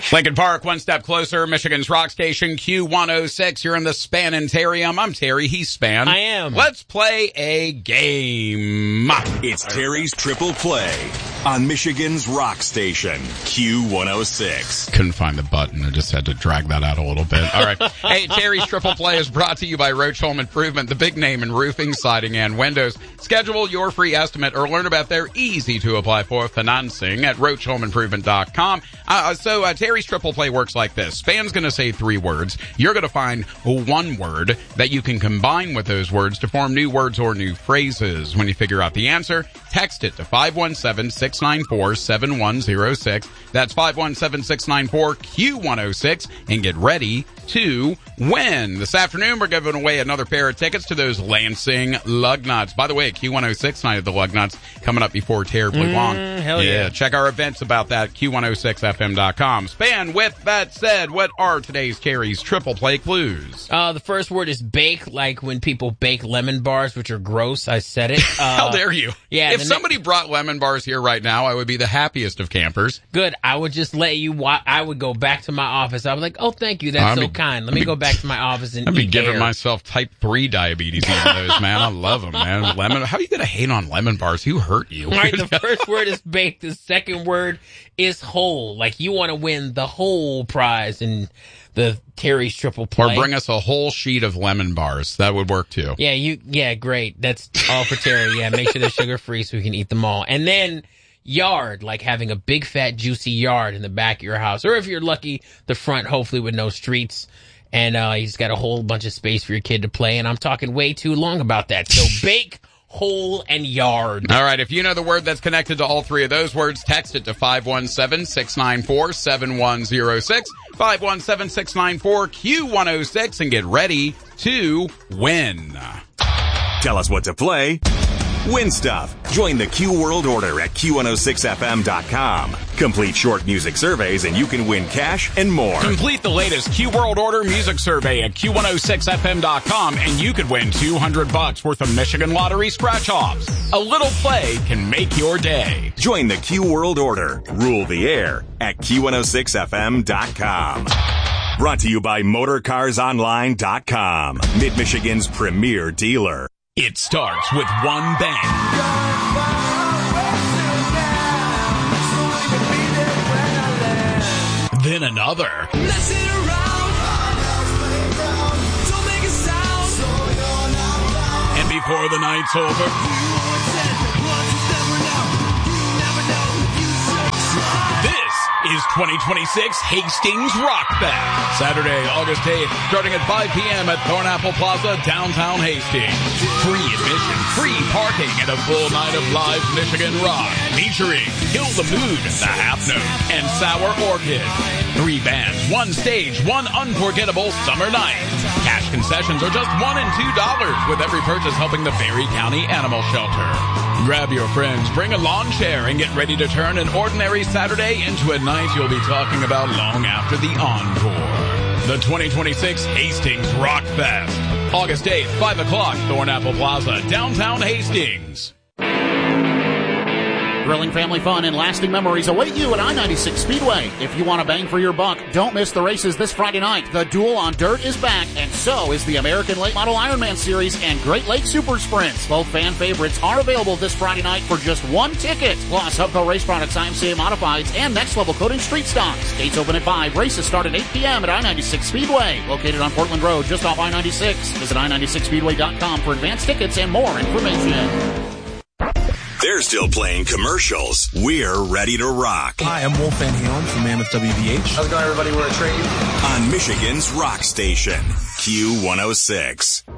Lincoln Park, one step closer. Michigan's rock station, Q106. You're in the Spanitarium. I'm Terry. He's Span. I am. Let's play a game. It's Terry's Triple Play on Michigan's rock station, Q106. Couldn't find the button. I just had to drag that out a little bit. All right. Hey, Terry's Triple Play is brought to you by Roach Home Improvement, the big name in roofing, siding, and windows. Schedule your free estimate or learn about their easy-to-apply for financing at RoachHomeImprovement.com. So Terry's Triple Play works like this. Span's going to say 3 words. You're going to find one word that you can combine with those words to form new words or new phrases. When you figure out the answer, text it to 517-694-7106. That's 517-694-Q106 and get ready to win. This afternoon, we're giving away another pair of tickets to those Lansing Lugnuts. By the way, Q106 night at the Lugnuts coming up before terribly long. Hell yeah. Check our events about that, Q106FM.com. Span, with that said, what are today's Terry's Triple Play clues? The first word is bake, like when people bake lemon bars, which are gross. I said it. How dare you? Yeah. If somebody brought lemon bars here right now, I would be the happiest of campers. Good. I would just let you I would go back to my office. I was like, oh, thank you. That's so kind. Let me go back to my office and I'd be eat giving air. myself type 3 diabetes eating those, man. I love them, man. Lemon. How are you going to hate on lemon bars? Who hurt you? All right, the first word is bake. The second word is whole. Like you want to win the whole prize in the Terry's Triple Play. Or bring us a whole sheet of lemon bars. That would work too. Yeah, great. That's all for Terry. Yeah, make sure they're sugar-free so we can eat them all. And then yard, like having a big, fat, juicy yard in the back of your house. Or if you're lucky, the front, hopefully with no streets. And you just got a whole bunch of space for your kid to play. And I'm talking way too long about that. So bake, whole, and yard. All right, if you know the word that's connected to all 3 of those words, text it to 517-694-7106, 517-694-Q106, and get ready to win. Tell us what to play. Win stuff. Join the Q World Order at Q106FM.com. Complete short music surveys and you can win cash and more. Complete the latest Q World Order music survey at Q106FM.com and you could win $200 worth of Michigan Lottery scratch-offs. A little play can make your day. Join the Q World Order. Rule the air at Q106FM.com. Brought to you by MotorCarsOnline.com. Mid-Michigan's premier dealer. It starts with one bang. Then another. And before the night's over, this is 2026 Hastings Rock Fest. Saturday, August 8th, starting at 5 p.m. at Thornapple Plaza, downtown Hastings. Free admission, free parking, and a full night of live Michigan rock. Featuring Kill the Mood, The Half Note, and Sour Orchid. 3 bands, 1 stage, 1 unforgettable summer night. Cash concessions are just $1 and $2, with every purchase helping the Berry County Animal Shelter. Grab your friends, bring a lawn chair, and get ready to turn an ordinary Saturday into a night you'll be talking about long after the encore. The 2026 Hastings Rock Fest. August 8th, 5 o'clock, Thornapple Plaza, downtown Hastings. Thrilling family fun and lasting memories await you at I-96 Speedway. If you want to bang for your buck, don't miss the races this Friday night. The Duel on Dirt is back, and so is the American Late Model Ironman Series and Great Lakes Super Sprints. Both fan favorites are available this Friday night for just 1 ticket. Plus, Hubco Race Products, IMCA Modifieds, and Next Level Coating Street Stocks. Gates open at 5. Races start at 8 p.m. at I-96 Speedway. Located on Portland Road, just off I-96. Visit I-96Speedway.com for advanced tickets and more information. They're still playing commercials. We're ready to rock. Hi, I'm Wolf Van Halen from Mammoth WVH. How's it going, everybody? We're at Trade. On Michigan's rock station, Q106.